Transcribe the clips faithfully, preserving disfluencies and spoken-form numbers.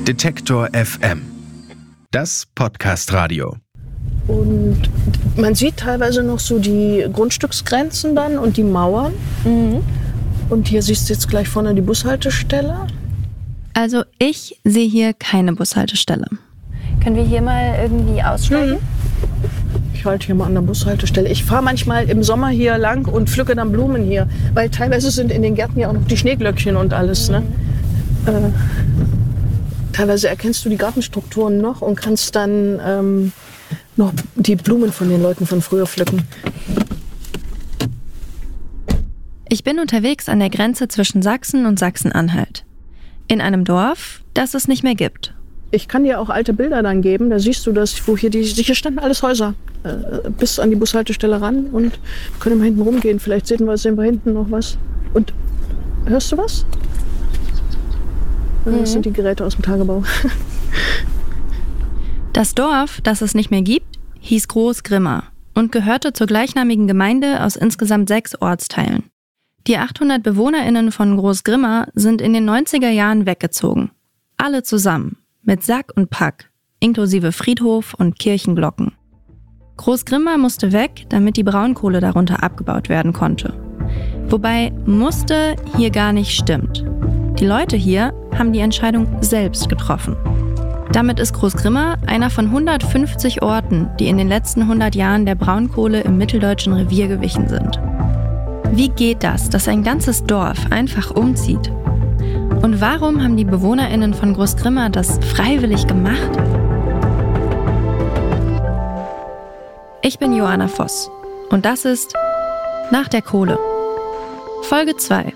Detektor F M. Das Podcast-Radio. Und man sieht teilweise noch so die Grundstücksgrenzen dann und die Mauern. Mhm. Und hier siehst du jetzt gleich vorne die Bushaltestelle. Also ich sehe hier keine Bushaltestelle. Können wir hier mal irgendwie aussteigen? Mhm. Ich halte hier mal an der Bushaltestelle. Ich fahre manchmal im Sommer hier lang und pflücke dann Blumen hier. Weil teilweise sind in den Gärten ja auch noch die Schneeglöckchen und alles. Ne? Äh, teilweise erkennst du die Gartenstrukturen noch und kannst dann ähm, noch die Blumen von den Leuten von früher pflücken. Ich bin unterwegs an der Grenze zwischen Sachsen und Sachsen-Anhalt. In einem Dorf, das es nicht mehr gibt. Ich kann dir auch alte Bilder dann geben. Da siehst du das, wo hier die, hier standen alles Häuser. Äh, bis an die Bushaltestelle ran und können mal hinten rumgehen. Vielleicht sehen wir, sehen wir hinten noch was. Und hörst du was? Das mhm. sind die Geräte aus dem Tagebau. Das Dorf, das es nicht mehr gibt, hieß Groß-Grimma und gehörte zur gleichnamigen Gemeinde aus insgesamt sechs Ortsteilen. Die achthundert BewohnerInnen von Groß-Grimma sind in den neunziger Jahren weggezogen. Alle zusammen, mit Sack und Pack, inklusive Friedhof und Kirchenglocken. Groß-Grimma musste weg, damit die Braunkohle darunter abgebaut werden konnte. Wobei musste hier gar nicht stimmt. Die Leute hier haben die Entscheidung selbst getroffen. Damit ist Groß-Grimma einer von hundertfünfzig Orten, die in den letzten hundert Jahren der Braunkohle im Mitteldeutschen Revier gewichen sind. Wie geht das, dass ein ganzes Dorf einfach umzieht? Und warum haben die BewohnerInnen von Groß-Grimma das freiwillig gemacht? Ich bin Joanna Voss und das ist Nach der Kohle. Folge zwei.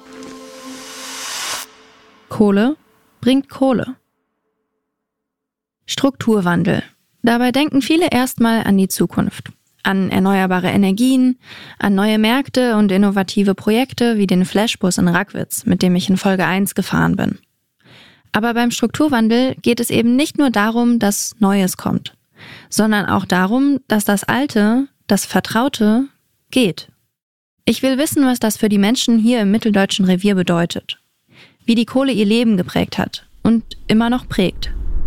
Kohle bringt Kohle. Strukturwandel. Dabei denken viele erstmal an die Zukunft. An erneuerbare Energien, an neue Märkte und innovative Projekte wie den Flashbus in Rackwitz, mit dem ich in Folge eins gefahren bin. Aber beim Strukturwandel geht es eben nicht nur darum, dass Neues kommt, sondern auch darum, dass das Alte, das Vertraute, geht. Ich will wissen, was das für die Menschen hier im Mitteldeutschen Revier bedeutet, wie die Kohle ihr Leben geprägt hat und immer noch prägt.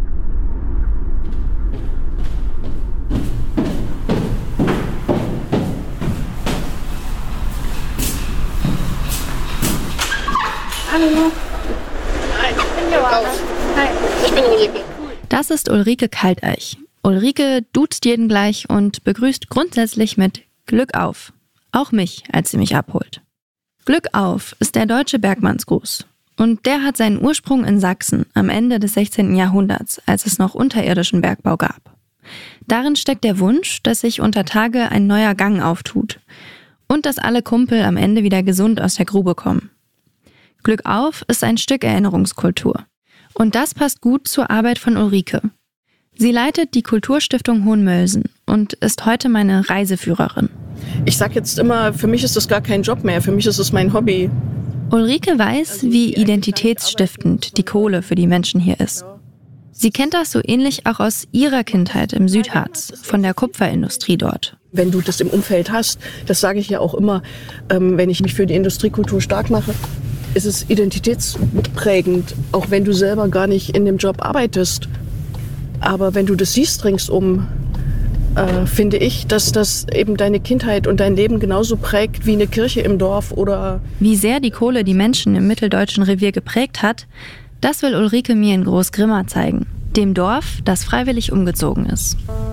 Hallo. Hi, ich bin Joanna. Hi, ich bin Ulrike. Das ist Ulrike Kalteich. Ulrike duzt jeden gleich und begrüßt grundsätzlich mit Glück auf. Auch mich, als sie mich abholt. Glück auf ist der deutsche Bergmannsgruß. Und der hat seinen Ursprung in Sachsen am Ende des sechzehnten Jahrhunderts, als es noch unterirdischen Bergbau gab. Darin steckt der Wunsch, dass sich unter Tage ein neuer Gang auftut und dass alle Kumpel am Ende wieder gesund aus der Grube kommen. Glück auf ist ein Stück Erinnerungskultur. Und das passt gut zur Arbeit von Ulrike. Sie leitet die Kulturstiftung Hohenmölsen und ist heute meine Reiseführerin. Ich sag jetzt immer, für mich ist das gar kein Job mehr, für mich ist es mein Hobby. Ulrike weiß, wie identitätsstiftend die Kohle für die Menschen hier ist. Sie kennt das so ähnlich auch aus ihrer Kindheit im Südharz, von der Kupferindustrie dort. Wenn du das im Umfeld hast, das sage ich ja auch immer, ähm, wenn ich mich für die Industriekultur stark mache, ist es identitätsprägend, auch wenn du selber gar nicht in dem Job arbeitest. Aber wenn du das siehst ringsum, äh, finde ich, dass das eben deine Kindheit und dein Leben genauso prägt wie eine Kirche im Dorf oder... Wie sehr die Kohle die Menschen im Mitteldeutschen Revier geprägt hat, das will Ulrike mir in Groß-Grimma zeigen. Dem Dorf, das freiwillig umgezogen ist.